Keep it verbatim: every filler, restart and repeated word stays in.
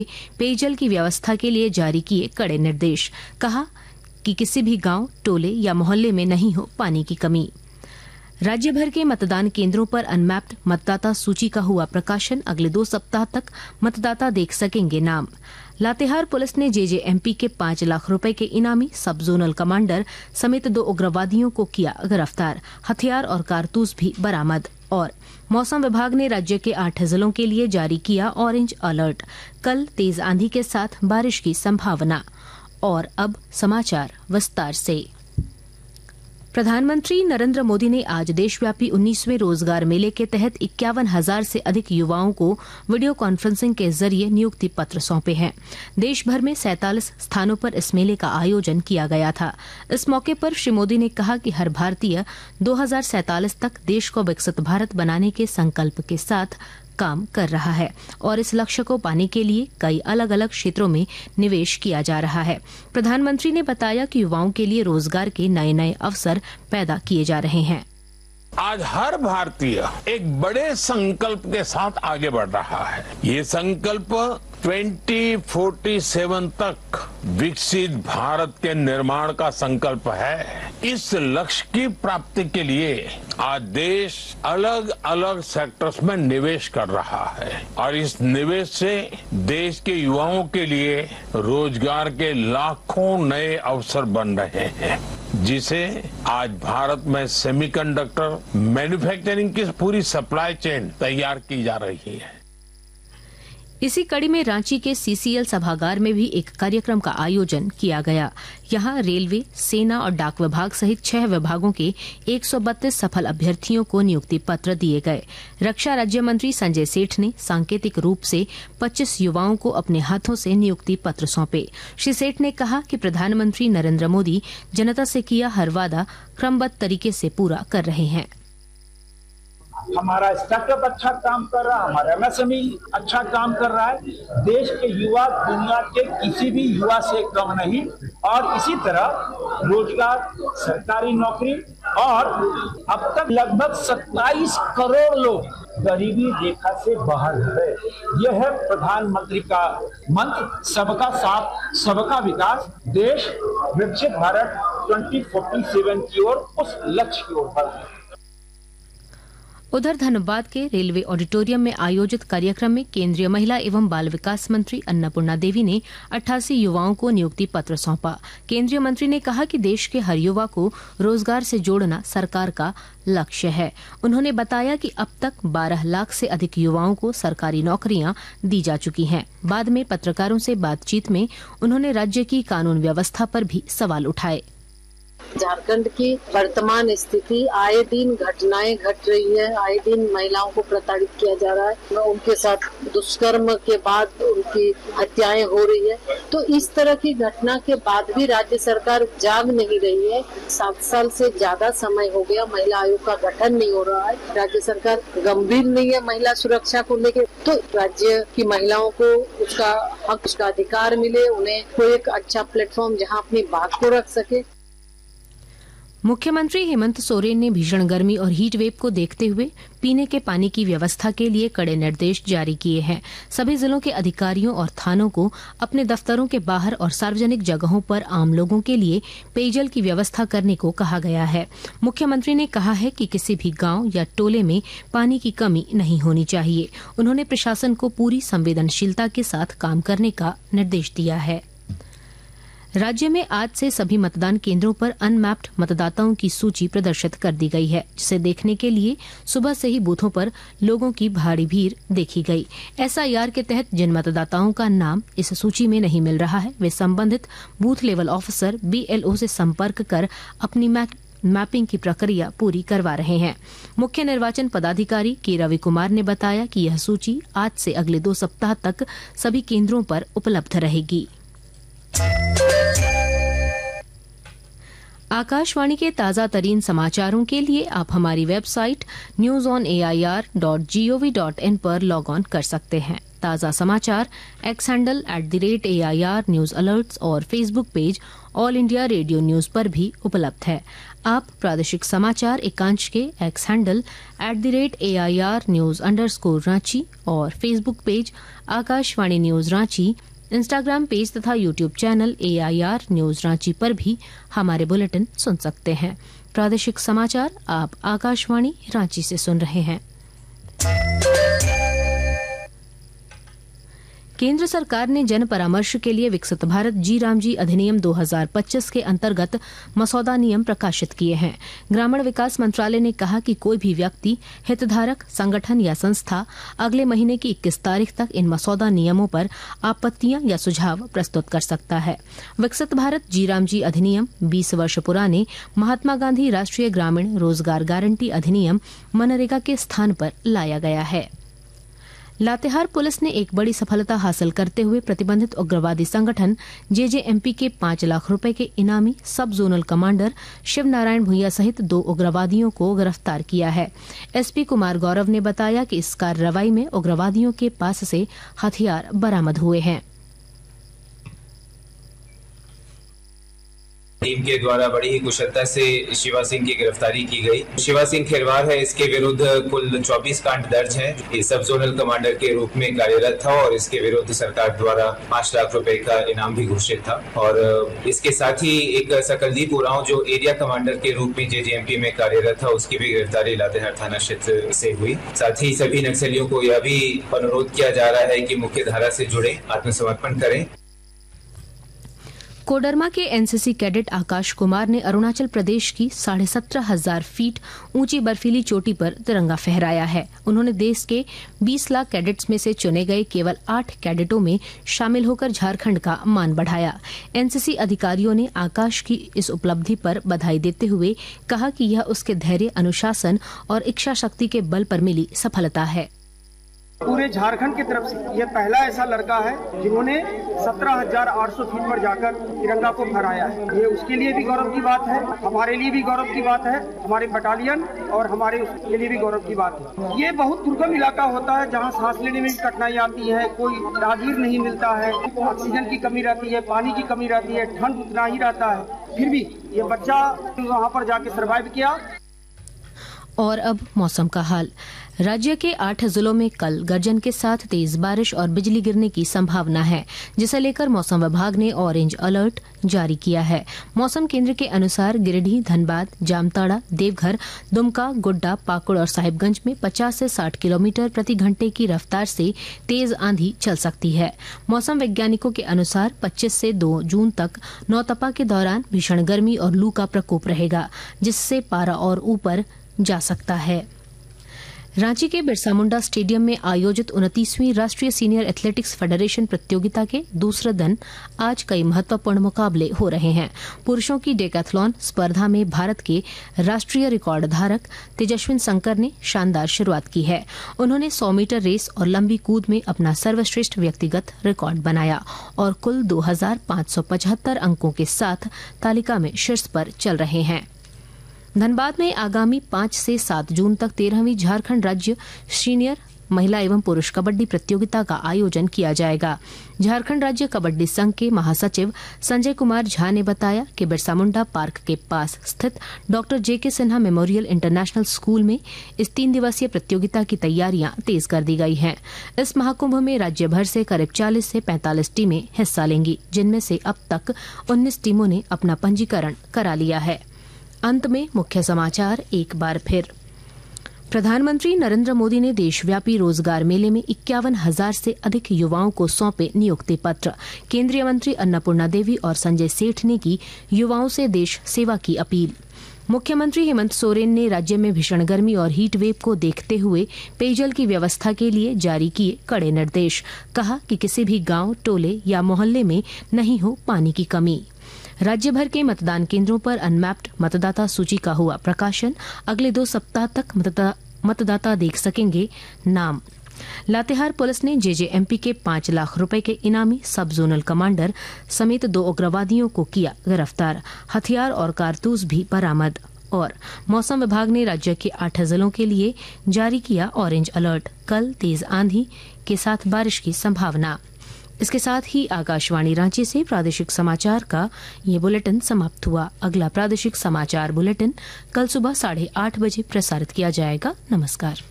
पेयजल की व्यवस्था के लिए जारी किए कड़े निर्देश। कहा कि किसी भी गांव, टोले या मोहल्ले में नहीं हो पानी की कमी। राज्य भर के मतदान केंद्रों पर अनमैप्ड मतदाता सूची का हुआ प्रकाशन। अगले दो सप्ताह तक मतदाता देख सकेंगे नाम। लातेहार पुलिस ने जेजेएमपी के पांच लाख रुपए के इनामी सब जोनल कमांडर समेत दो उग्रवादियों को किया गिरफ्तार। हथियार और कारतूस भी बरामद। और मौसम विभाग ने राज्य के आठ जिलों के लिए जारी किया ऑरेंज अलर्ट। कल तेज आंधी के साथ बारिश की संभावना। और अब समाचार विस्तार से। प्रधानमंत्री नरेंद्र मोदी ने आज देशव्यापी उन्नीसवें रोजगार मेले के तहत इक्यावन हजार से अधिक युवाओं को वीडियो कॉन्फ्रेंसिंग के जरिए नियुक्ति पत्र सौंपे हैं। देश भर में सैंतालीस स्थानों पर इस मेले का आयोजन किया गया था। इस मौके पर श्री मोदी ने कहा कि हर भारतीय दो हजार सैंतालीस तक देश को विकसित भारत बनाने के संकल्प के साथ काम कर रहा है और इस लक्ष्य को पाने के लिए कई अलग अलग क्षेत्रों में निवेश किया जा रहा है। प्रधानमंत्री ने बताया कि युवाओं के लिए रोजगार के नए नए अवसर पैदा किए जा रहे हैं। आज हर भारतीय एक बड़े संकल्प के साथ आगे बढ़ रहा है। ये संकल्प ट्वेंटी फोर्टी सेवन तक विकसित भारत के निर्माण का संकल्प है। इस लक्ष्य की प्राप्ति के लिए आज देश अलग अलग सेक्टर्स में निवेश कर रहा है और इस निवेश से देश के युवाओं के लिए रोजगार के लाखों नए अवसर बन रहे हैं, जिसे आज भारत में सेमीकंडक्टर मैन्युफैक्चरिंग की पूरी सप्लाई चेन तैयार की जा रही है। इसी कड़ी में रांची के सीसीएल सभागार में भी एक कार्यक्रम का आयोजन किया गया। यहां रेलवे, सेना और डाक विभाग सहित छह विभागों के एक सौ बत्तीस सफल अभ्यर्थियों को नियुक्ति पत्र दिए गए। रक्षा राज्य मंत्री संजय सेठ ने सांकेतिक रूप से पच्चीस युवाओं को अपने हाथों से नियुक्ति पत्र सौंपे। श्री सेठ ने कहा कि प्रधानमंत्री नरेंद्र मोदी जनता से किया हर वादा क्रमबद्ध तरीके से पूरा कर रहे हैं। हमारा स्टार्टअप अच्छा काम कर रहा है, हमारा एमएसएमई अच्छा काम कर रहा है। देश के युवा दुनिया के किसी भी युवा से कम नहीं। और इसी तरह रोजगार, सरकारी नौकरी और अब तक लगभग सत्ताईस करोड़ लोग गरीबी रेखा से बाहर है। यह है प्रधानमंत्री का मंत्र, सबका साथ सबका विकास। देश विकसित भारत ट्वेंटी फोर्टी सेवन की ओर, उस लक्ष्य की ओर बढ़ा है। उधर धनबाद के रेलवे ऑडिटोरियम में आयोजित कार्यक्रम में केंद्रीय महिला एवं बाल विकास मंत्री अन्नपूर्णा देवी ने अट्ठासी युवाओं को नियुक्ति पत्र सौंपा। केंद्रीय मंत्री ने कहा कि देश के हर युवा को रोजगार से जोड़ना सरकार का लक्ष्य है। उन्होंने बताया कि अब तक बारह लाख से अधिक युवाओं को सरकारी नौकरियां दी जा चुकी हैं। बाद में पत्रकारों से बातचीत में उन्होंने राज्य की कानून व्यवस्था पर भी सवाल उठाए। झारखंड की वर्तमान स्थिति, आए दिन घटनाएं घट रही है, आए दिन महिलाओं को प्रताड़ित किया जा रहा है, उनके साथ दुष्कर्म के बाद उनकी हत्याएं हो रही है। तो इस तरह की घटना के बाद भी राज्य सरकार जाग नहीं रही है। सात साल से ज्यादा समय हो गया, महिला आयोग का गठन नहीं हो रहा है। राज्य सरकार गंभीर नहीं है महिला सुरक्षा को लेकर। तो राज्य की महिलाओं को उसका हक, उसका अधिकार मिले, उन्हें कोई एक अच्छा प्लेटफॉर्म जहां अपनी बात को रख सके। मुख्यमंत्री हेमंत सोरेन ने भीषण गर्मी और हीट वेव को देखते हुए पीने के पानी की व्यवस्था के लिए कड़े निर्देश जारी किए हैं। सभी जिलों के अधिकारियों और थानों को अपने दफ्तरों के बाहर और सार्वजनिक जगहों पर आम लोगों के लिए पेयजल की व्यवस्था करने को कहा गया है। मुख्यमंत्री ने कहा है कि किसी भी गांव या टोले में पानी की कमी नहीं होनी चाहिए। उन्होंने प्रशासन को पूरी संवेदनशीलता के साथ काम करने का निर्देश दिया है। राज्य में आज से सभी मतदान केंद्रों पर अनमैप्ड मतदाताओं की सूची प्रदर्शित कर दी गई है, जिसे देखने के लिए सुबह से ही बूथों पर लोगों की भारी भीड़ देखी गई। एसआईआर के तहत जिन मतदाताओं का नाम इस सूची में नहीं मिल रहा है, वे संबंधित बूथ लेवल ऑफिसर बीएलओ से संपर्क कर अपनी मैपिंग की प्रक्रिया पूरी करवा रहे हैं। मुख्य निर्वाचन पदाधिकारी के रवि कुमार ने बताया कि यह सूची आज से अगले दो सप्ताह तक सभी केंद्रों पर उपलब्ध रहेगी। आकाशवाणी के ताजा तरीन समाचारों के लिए आप हमारी website news on A I R dot G O V dot in पर लॉग ऑन कर सकते हैं। ताज़ा समाचार x handle at the rate A I R news alerts और Facebook page all India radio news पर भी उपलब्ध है। आप प्रादेशिक समाचार एकांश के x handle at the rate A I R news underscore Ranchi और Facebook page Akashvani news Ranchi, Instagram page तथा YouTube channel A I R news Ranchi पर भी हमारे बुलेटिन सुन सकते हैं। प्रादेशिक समाचार आप आकाशवाणी रांची से सुन रहे हैं। केंद्र सरकार ने जन परामर्श के लिए विकसित भारत जी राम जी अधिनियम दो हज़ार पच्चीस के अंतर्गत मसौदा नियम प्रकाशित किए हैं। ग्रामीण विकास मंत्रालय ने कहा कि कोई भी व्यक्ति, हितधारक, संगठन या संस्था अगले महीने की इक्कीस तारीख तक इन मसौदा नियमों पर आपत्तियां या सुझाव प्रस्तुत कर सकता है। विकसित भारत जी राम जी अधिनियम बीस वर्ष पुराने महात्मा गांधी राष्ट्रीय ग्रामीण रोजगार गारंटी अधिनियम मनरेगा के स्थान पर लाया गया है। लातेहार पुलिस ने एक बड़ी सफलता हासिल करते हुए प्रतिबंधित उग्रवादी संगठन जे जे एम पी के पांच लाख रुपए के इनामी सब जोनल कमांडर शिव नारायण भुइया सहित दो उग्रवादियों को गिरफ्तार किया है। एस पी कुमार गौरव ने बताया कि इस कार्रवाई में उग्रवादियों के पास से हथियार बरामद हुए हैं। टीम के द्वारा बड़ी ही कुशलता से शिवा सिंह की गिरफ्तारी की गई। शिवा सिंह खेरवार है, इसके विरुद्ध कुल चौबीस कांड दर्ज हैं। ये सब जोनल कमांडर के रूप में कार्यरत था और इसके विरुद्ध सरकार द्वारा पांच लाख रुपए का इनाम भी घोषित था। और इसके साथ ही एक सकलदीप उरांव जो एरिया कमांडर के रूप में जे जे एम पी में कार्यरत था, उसकी भी गिरफ्तारी लातेहार थाना क्षेत्र से हुई। साथ ही सभी नक्सलियों को यह भी अनुरोध किया जा रहा है कि मुख्य धारा से जुड़े, आत्मसमर्पण करें। कोडरमा के N C C cadet Akash Kumar ने अरुणाचल प्रदेश की साढ़े सत्रह हजार फीट ऊंची बर्फीली चोटी पर तिरंगा फहराया है। उन्होंने देश के बीस लाख कैडेट्स में से चुने गए केवल आठ कैडेटों में शामिल होकर झारखंड का मान बढ़ाया। एन सी सी अधिकारियों ने आकाश की इस उपलब्धि पर बधाई देते हुए कहा कि यह उसके धैर्य, अनुशासन और इच्छा शक्ति के बल पर मिली सफलता है। पूरे झारखंड की तरफ से यह पहला ऐसा लड़का है जिन्होंने सत्रह हजार आठ सौ फीट पर जाकर तिरंगा को फहराया है। ये उसके लिए भी गौरव की बात है, हमारे लिए भी गौरव की बात है, हमारे बटालियन और हमारे उसके लिए भी गौरव की बात है। ये बहुत दुर्गम इलाका होता है जहाँ सांस लेने में भी कठिनाई आती है, कोई राहगीर नहीं मिलता है, ऑक्सीजन की कमी रहती है, पानी की कमी रहती है, ठंड उतना ही रहता है। फिर भी ये बच्चा वहाँ पर जाके सर्वाइव किया। और अब मौसम का हाल। राज्य के आठ जिलों में कल गर्जन के साथ तेज बारिश और बिजली गिरने की संभावना है, जिसे लेकर मौसम विभाग ने ऑरेंज अलर्ट जारी किया है। मौसम केंद्र के अनुसार गिरिडीह, धनबाद, जामताड़ा, देवघर, दुमका, गोड्डा, पाकुड़ और साहिबगंज में पचास से साठ किलोमीटर प्रति घंटे की रफ्तार से तेज आंधी चल सकती है। मौसम वैज्ञानिकों के अनुसार पच्चीस से दो जून तक नौतपा के दौरान भीषण गर्मी और लू का प्रकोप रहेगा, जिससे पारा और ऊपर जा सकता है। रांची के बिरसा मुंडा स्टेडियम में आयोजित उनतीसवीं राष्ट्रीय सीनियर एथलेटिक्स फेडरेशन प्रतियोगिता के दूसरे दिन आज कई महत्वपूर्ण मुकाबले हो रहे हैं। पुरुषों की डेकाथलॉन स्पर्धा में भारत के राष्ट्रीय रिकॉर्ड धारक तेजस्विन शंकर ने शानदार शुरुआत की है। उन्होंने सौ मीटर रेस और लंबी कूद में अपना सर्वश्रेष्ठ व्यक्तिगत रिकॉर्ड बनाया और कुल दो हजार पांच सौ पचहत्तर अंकों के साथ तालिका में शीर्ष पर चल रहे हैं। धनबाद में आगामी पांच से सात जून तक तेरहवीं झारखंड राज्य सीनियर महिला एवं पुरुष कबड्डी प्रतियोगिता का आयोजन किया जाएगा। झारखंड राज्य कबड्डी संघ के महासचिव संजय कुमार झा ने बताया कि बिरसा मुंडा पार्क के पास स्थित डॉक्टर जे के सिन्हा मेमोरियल इंटरनेशनल स्कूल में इस तीन दिवसीय प्रतियोगिता की तैयारियां तेज कर दी गई हैं। इस महाकुंभ में राज्य भर से करीब चालीस से पैंतालीस टीमें हिस्सा लेंगी, जिनमें से अब तक उन्नीस टीमों ने अपना पंजीकरण करा लिया है। अंत में मुख्य समाचार एक बार फिर। प्रधानमंत्री नरेंद्र मोदी ने देशव्यापी रोजगार मेले में इक्यावन हजार से अधिक युवाओं को सौंपे नियुक्ति पत्र। केंद्रीय मंत्री अन्नपूर्णा देवी और संजय सेठ ने की युवाओं से देश सेवा की अपील। मुख्यमंत्री हेमंत सोरेन ने राज्य में भीषण गर्मी और हीट वेव को देखते हुए पेयजल की व्यवस्था के लिए जारी किए कड़े निर्देश। कहा कि किसी भी गांव, टोले या मोहल्ले में नहीं हो पानी की कमी। राज्य भर के मतदान केंद्रों पर अनमैप्ड मतदाता सूची का हुआ प्रकाशन। अगले दो सप्ताह तक मतदा, मतदाता देख सकेंगे नाम। लातेहार पुलिस ने जे जे एम पी के पांच लाख रुपए के इनामी सब जोनल कमांडर समेत दो उग्रवादियों को किया गिरफ्तार। हथियार और कारतूस भी बरामद। और मौसम विभाग ने राज्य के आठ जिलों के लिए जारी किया ऑरेंज अलर्ट। कल तेज आंधी के साथ बारिश की संभावना। इसके साथ ही आकाशवाणी रांची से प्रादेशिक समाचार का ये बुलेटिन समाप्त हुआ। अगला प्रादेशिक समाचार बुलेटिन कल सुबह साढ़े आठ बजे प्रसारित किया जाएगा। नमस्कार।